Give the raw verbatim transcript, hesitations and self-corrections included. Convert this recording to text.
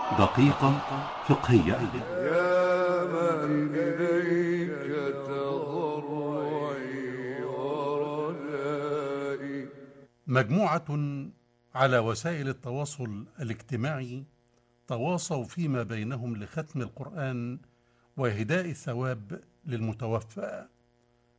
دقيقة فقهية. يا من إليك تضرعي ورجائي. مجموعة على وسائل التواصل الاجتماعي تواصوا فيما بينهم لختم القرآن وإهداء الثواب للمتوفى.